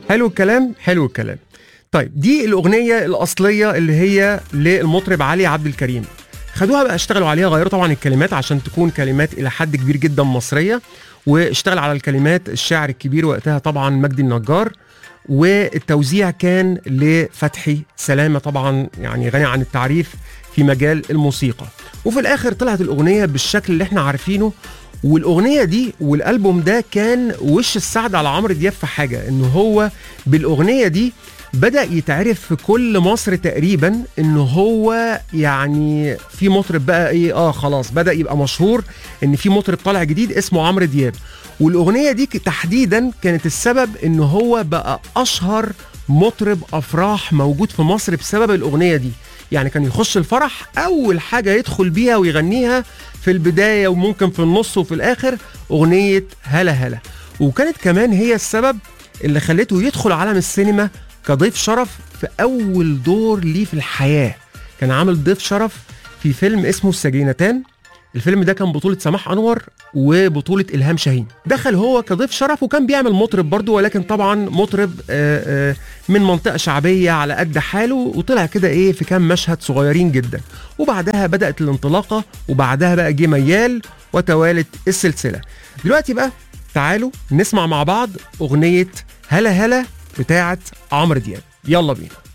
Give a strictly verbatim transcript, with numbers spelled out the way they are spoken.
حلو الكلام، حلو الكلام. طيب دي الأغنية الأصلية اللي هي للمطرب علي عبد الكريم. خدوها بقى اشتغلوا عليها، غيروا طبعا الكلمات عشان تكون كلمات إلى حد كبير جدا مصرية، واشتغل على الكلمات الشاعر الكبير وقتها طبعا مجدي النجار، والتوزيع كان لفتحي سلامة طبعا، يعني غني عن التعريف في مجال الموسيقى. وفي الآخر طلعت الأغنية بالشكل اللي احنا عارفينه. والأغنية دي والألبوم ده كان وش السعد على عمرو دياب في حاجة، إنه هو بالأغنية دي بدأ يتعرف في كل مصر تقريبا، إنه هو يعني في مطرب بقى إيه، آه خلاص بدأ يبقى مشهور إن في مطرب طالع جديد اسمه عمرو دياب. والأغنية دي تحديدا كانت السبب إنه هو بقى أشهر مطرب أفراح موجود في مصر بسبب الأغنية دي. يعني كان يخش الفرح أول حاجة يدخل بيها ويغنيها في البداية وممكن في النص وفي الآخر أغنية هلا هلا. وكانت كمان هي السبب اللي خلته يدخل عالم السينما كضيف شرف في أول دور ليه في الحياة. كان عامل ضيف شرف في فيلم اسمه السجينتان. الفيلم ده كان بطولة سماح أنور وبطولة إلهام شاهين. دخل هو كضيف شرف وكان بيعمل مطرب برضو، ولكن طبعا مطرب آآ آآ من منطقة شعبية على قد حاله، وطلع كده إيه في كام مشهد صغيرين جدا. وبعدها بدأت الانطلاقة، وبعدها بقى جه ميال وتوالت السلسلة. دلوقتي بقى تعالوا نسمع مع بعض أغنية هلا هلا بتاعة عمرو دياب. يلا بينا.